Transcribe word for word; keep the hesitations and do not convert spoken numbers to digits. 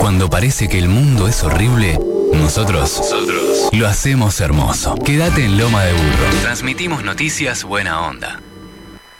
Cuando parece que el mundo es horrible, nosotros, nosotros lo hacemos hermoso. Quédate en Loma de Burro. Transmitimos noticias buena onda.